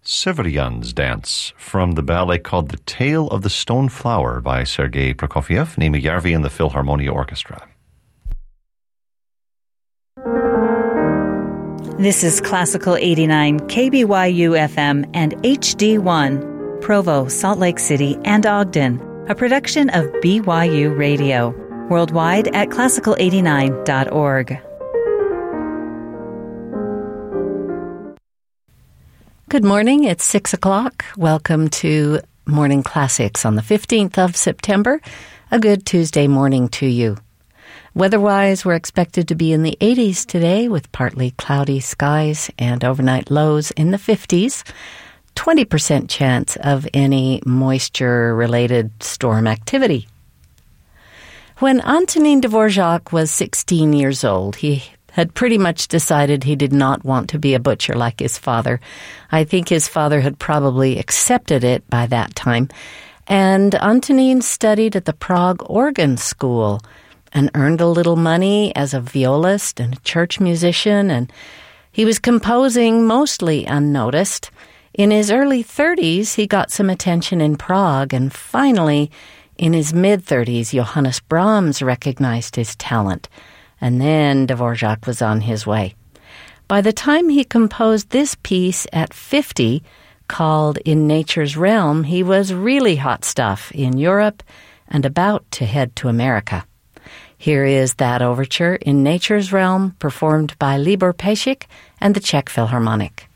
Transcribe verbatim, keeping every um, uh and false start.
Severyan's Dance from the ballet called The Tale of the Stone Flower by Sergei Prokofiev, Nima Yarvi and the Philharmonia Orchestra. This is Classical eighty-nine, K B Y U F M and H D one, Provo, Salt Lake City, and Ogden, a production of B Y U Radio, worldwide at classical eighty-nine dot org. Good morning. It's six o'clock. Welcome to Morning Classics on the fifteenth of September. A good Tuesday morning to you. Weather-wise, we're expected to be in the eighties today with partly cloudy skies and overnight lows in the fifties. twenty percent chance of any moisture-related storm activity. When Antonin Dvorak was sixteen years old, he had pretty much decided he did not want to be a butcher like his father. I think his father had probably accepted it by that time. And Antonin studied at the Prague Organ School and earned a little money as a violist and a church musician, and he was composing mostly unnoticed. In his early thirties, he got some attention in Prague, and finally, in his mid-thirties, Johannes Brahms recognized his talent. And then Dvorak was on his way. By the time he composed this piece at fifty, called In Nature's Realm, he was really hot stuff in Europe and about to head to America. Here is that overture, In Nature's Realm, performed by Libor Pesik and the Czech Philharmonic.